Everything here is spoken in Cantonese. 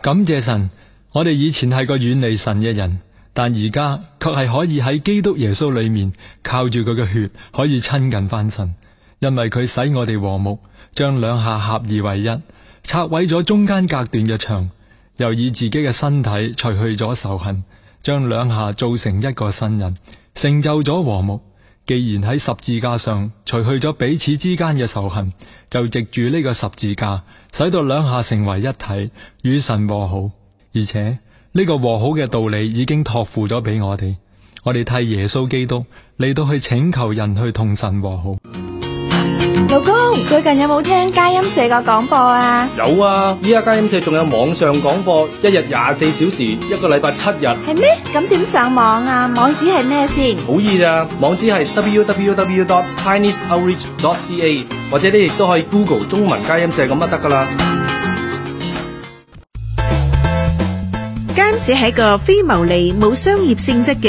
感謝神，我哋以前係個遠離神嘅人，但而家卻係可以喺基督耶穌裏面靠住佢嘅血可以親近翻神，因為佢使我哋和睦，將兩下合二為一，拆毀咗中間隔斷嘅牆，又以自己嘅身體除去咗仇恨，將兩下造成一個新人，成就咗和睦。既然喺十字架上除去咗彼此之間嘅仇恨，就藉住呢個十字架使到兩下成為一體，與神和好。而且呢個和好嘅道理已經託付咗俾我哋替耶穌基督嚟到去請求人去同神和好。 老公，最近有冇聽佳音社個廣播啊？ 有啊，依家佳音社仲有網上廣播，一日24小時，一個禮拜7日。 係咩？咁點上網啊？網址係咩先？ 好易咋，網址係 www.tinysoutreach.ca， 或者你亦都可以 Google 中文佳音社咁就得噶啦。 佳音社係一個非牟利冇商業性質嘅